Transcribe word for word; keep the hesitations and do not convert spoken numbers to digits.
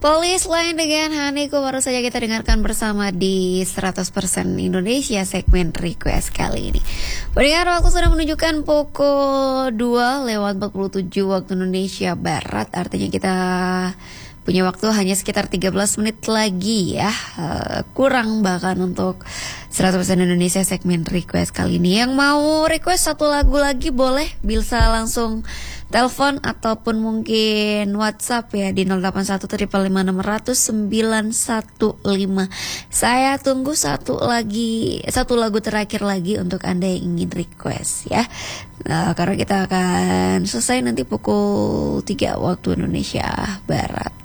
Polis lain dengan Haniko baru saja kita dengarkan bersama di seratus persen Indonesia segmen request kali ini. Pendengar, waktu sudah menunjukkan pukul dua lewat empat puluh tujuh waktu Indonesia Barat. Artinya kita punya waktu hanya sekitar tiga belas menit lagi ya. uh, Kurang bahkan untuk seratus persen Indonesia segmen request kali ini. Yang mau request satu lagu lagi boleh, bisa langsung telepon ataupun mungkin WhatsApp ya di nol delapan satu lima lima enam nol nol sembilan satu lima. Saya tunggu satu lagi, satu lagu terakhir lagi untuk Anda yang ingin request ya. Nah, karena kita akan selesai nanti pukul tiga waktu Indonesia Barat.